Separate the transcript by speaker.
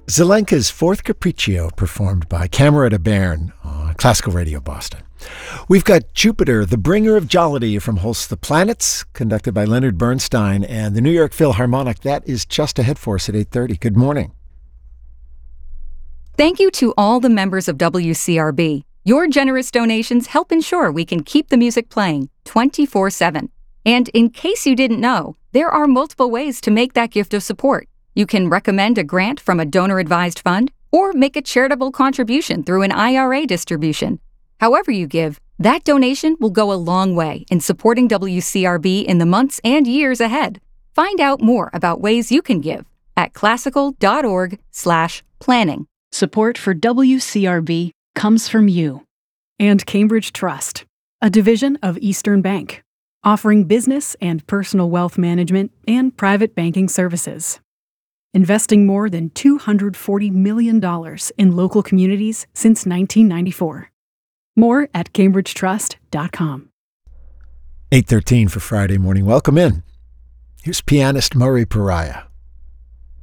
Speaker 1: Zelenka's Fourth Capriccio, performed by Camerata Bairn on Classical Radio Boston. We've got Jupiter, the Bringer of Jollity from Holst the Planets, conducted by Leonard Bernstein, and the New York Philharmonic. That is just ahead for us at 8:30. Good morning.
Speaker 2: Thank you to all the members of WCRB. Your generous donations help ensure we can keep the music playing 24/7. And in case you didn't know, there are multiple ways to make that gift of support. You can recommend a grant from a donor-advised fund or make a charitable contribution through an IRA distribution. However you give, that donation will go a long way in supporting WCRB in the months and years ahead. Find out more about ways you can give at classical.org/planning.
Speaker 3: Support for WCRB comes from you. And Cambridge Trust, a division of Eastern Bank, offering business and personal wealth management and private banking services. Investing more than $240 million in local communities since 1994. More at cambridgetrust.com.
Speaker 1: 8:13 for Friday morning. Welcome in. Here's pianist Murray Pariah.